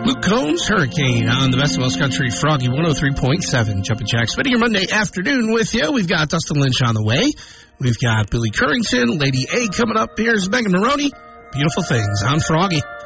Luke Combs, Hurricane on the Best of West Country, Froggy 103.7. Jumpin' Jack, spending your Monday afternoon with you. We've got Dustin Lynch on the way. We've got Billy Currington, Lady A coming up. Here's Megan Maroney. Beautiful Things on Froggy.